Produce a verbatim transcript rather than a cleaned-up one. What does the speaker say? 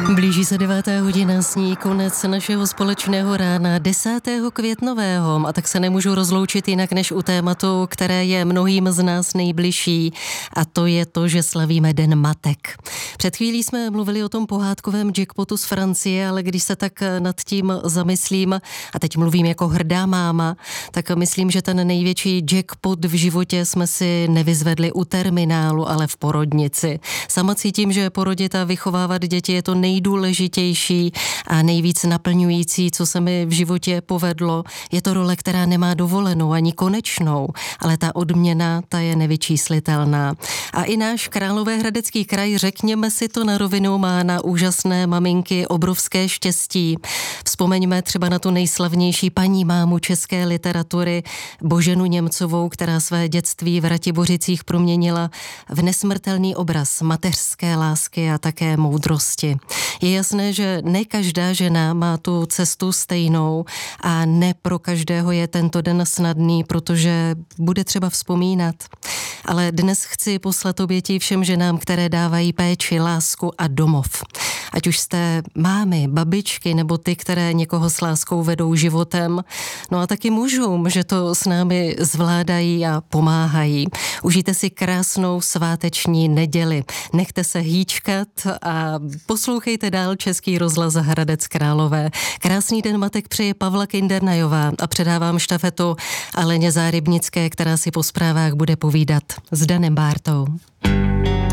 Blíží se devátá hodina, sní konec našeho společného rána desátého květnového a tak se nemůžu rozloučit jinak než u tématu, které je mnohým z nás nejbližší, a to je to, že slavíme Den matek. Před chvílí jsme mluvili o tom pohádkovém jackpotu z Francie, ale když se tak nad tím zamyslím, a teď mluvím jako hrdá máma, tak myslím, že ten největší jackpot v životě jsme si nevyzvedli u terminálu, ale v porodnici. Sama cítím, že porodit a vychovávat děti je to nejdůležitější a nejvíc naplňující, co se mi v životě povedlo. Je to role, která nemá dovolenou ani konečnou, ale ta odměna, ta je nevyčíslitelná. A i náš Královéhradecký kraj, řekněme si to na rovinu, má na úžasné maminky obrovské štěstí. Vzpomeňme třeba na tu nejslavnější paní mámu české literatury Boženu Němcovou, která své dětství v Ratibořicích proměnila v nesmrtelný obraz mateřské lásky a také moudrosti. Je jasné, že ne každá žena má tu cestu stejnou a ne pro každého je tento den snadný, protože bude třeba vzpomínat. Ale dnes chci poslat oběti všem ženám, které dávají péči, lásku a domov. Ať už jste mámy, babičky nebo ty, které někoho s láskou vedou životem. No a taky mužům, že to s námi zvládají a pomáhají. Užijte si krásnou sváteční neděli. Nechte se hýčkat a poslouchejte dál Český rozhlas Hradec Králové. Krásný den matek přeje Pavla Kindernajová a předávám štafetu Aleně Zárybnické, která si po zprávách bude povídat s Danem Bártou.